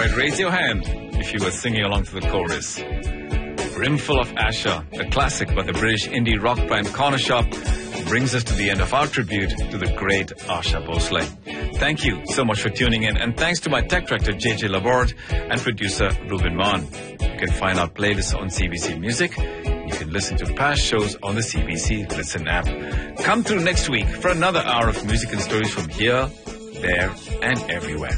right, raise your hand if you were singing along to the chorus. Brimful of Asher, the classic by the British indie rock band Corner Shop, brings us to the end of our tribute to the great Asha Bhosle. Thank you so much for tuning in, and thanks to my tech director JJ Laborde and producer Ruben Mann. You can find our playlists on CBC Music. You can listen to past shows on the CBC Listen app. Come through next week for another hour of music and stories from here, there, and everywhere.